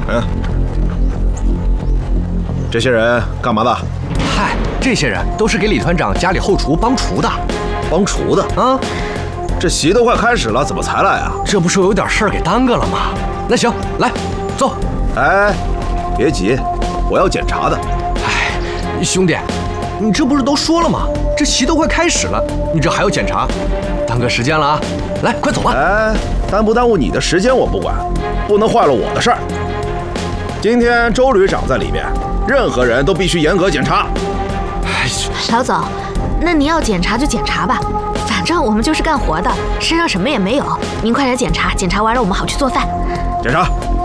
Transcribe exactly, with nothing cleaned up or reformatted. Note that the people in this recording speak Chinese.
嗯，这些人干嘛的？ 嗨，这些人都是给李团长家里后厨帮厨的。 帮厨的啊？ 这席都快开始了，怎么才来啊？ 这不是有点事儿给耽搁了吗？那行，来，走。 哎，别急，我要检查的。 哎，兄弟，你这不是都说了吗？这席都快开始了，你这还要检查，耽搁时间了啊！来，快走吧。 哎，耽不耽误你的时间我不管，不能坏了我的事儿。今天周旅长在里面，任何人都必须严格检查。 哎， 老总，那您要检查就检查吧，反正我们就是干活的，身上什么也没有。您快点检查，检查完了我们好去做饭。 检查。